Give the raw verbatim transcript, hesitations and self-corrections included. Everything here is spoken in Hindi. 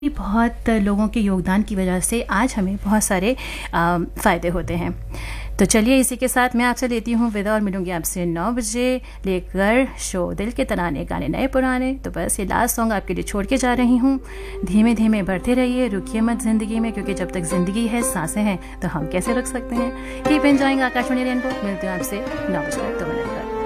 भी बहुत लोगों के योगदान की वजह से आज हमें बहुत सारे फ़ायदे होते हैं। तो चलिए इसी के साथ मैं आपसे लेती हूँ विदा और मिलूंगी आपसे नौ बजे लेकर शो दिल के तराने गाने नए पुराने। तो बस ये लास्ट सॉन्ग आपके लिए छोड़ के जा रही हूँ। धीमे धीमे बढ़ते रहिए, रुकिए मत ज़िंदगी में, क्योंकि जब तक ज़िंदगी है सांसें हैं तो हम कैसे रुक सकते हैं। Keep enjoying Akashvani rainbow. मिलते हैं आपसे नौ बजे तक। तो